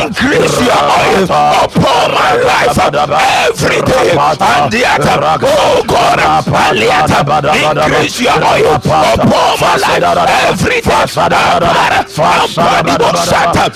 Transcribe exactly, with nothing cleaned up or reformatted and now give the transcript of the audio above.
increase your oil upon my life every day. And the other, oh God, increase your oil upon my life every day.